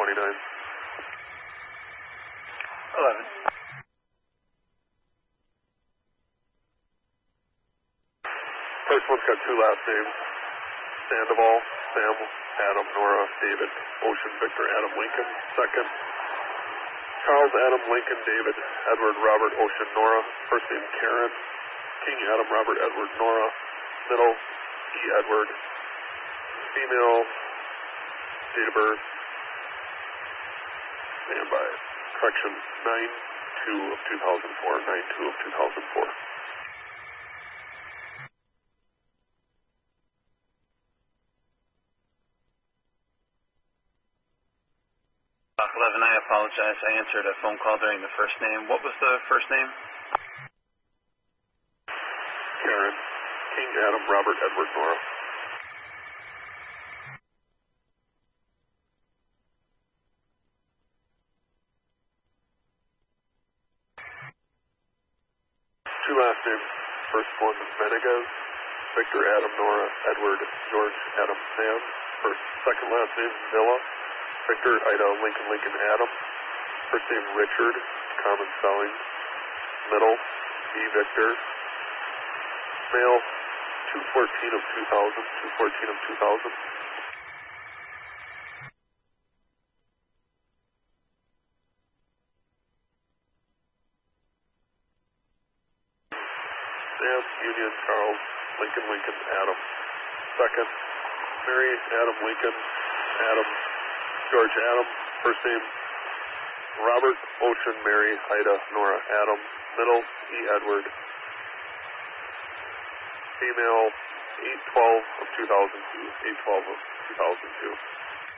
11. First one's got two last names. Sandoval, Sam, Adam, Nora, David, Ocean, Victor, Adam, Lincoln. Second, Charles, Adam, Lincoln, David, Edward, Robert, Ocean, Nora. First name Karen, King, Adam, Robert, Edward, Nora. Middle, E. Edward. Female, date of birth, standby. Correction, 9/2 of 2004, 9/2 of 2004. 11, I apologize. I answered a phone call during the first name. What was the first name? Karen, King, Adam, Robert, Edward, Nora. Two last names. First one, Venegas, Victor, Adam, Nora, Edward, George, Adam, Sam. Second last name, Villa, Victor, Ida, Lincoln, Lincoln, Adam. First name, Richard, common spelling. Middle, V. Victor. Male, 2/14 of 2000, 2/14 of 2000. Sam, Union, Charles, Lincoln, Lincoln, Adam. Second, Mary, Adam, Lincoln, Adam, George, Adam. First name, Robert, Ocean, Mary, Ida, Nora, Adam. Middle, E. Edward. Female, 8/12 of 2002, 8/12 of 2002.